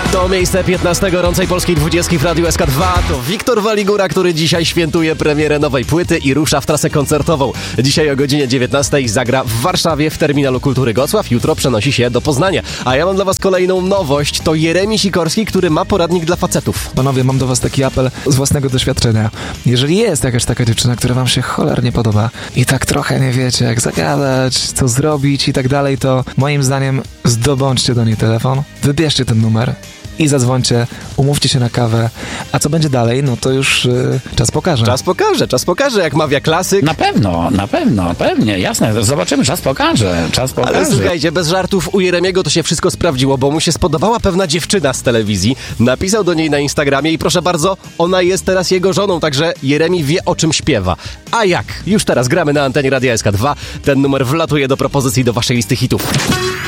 To miejsce 15 gorącej polskiej 20 w Radiu SK2 to Wiktor Waligura, który dzisiaj świętuje premierę nowej płyty i rusza w trasę koncertową. Dzisiaj o godzinie 19 zagra w Warszawie w Terminalu Kultury Gocław, jutro przenosi się do Poznania. A ja mam dla was kolejną nowość, to Jeremi Sikorski, który ma poradnik dla facetów. Panowie, mam do was taki apel z własnego doświadczenia. Jeżeli jest jakaś taka dziewczyna, która wam się cholernie podoba i tak trochę nie wiecie, jak zagadać, co zrobić i tak dalej, to moim zdaniem zdobądźcie do niej telefon, wybierzcie ten numer i zadzwońcie, umówcie się na kawę. A co będzie dalej, no to już czas pokaże. Czas pokaże, jak mawia klasyk. Na pewno, pewnie, jasne. Zobaczymy, czas pokaże. Ale słuchajcie, bez żartów, u Jeremiego to się wszystko sprawdziło, bo mu się spodobała pewna dziewczyna z telewizji. Napisał do niej na Instagramie i proszę bardzo, ona jest teraz jego żoną, także Jeremi wie, o czym śpiewa. A jak? Już teraz gramy na antenie Radia SK2. Ten numer wlatuje do propozycji do waszej listy hitów.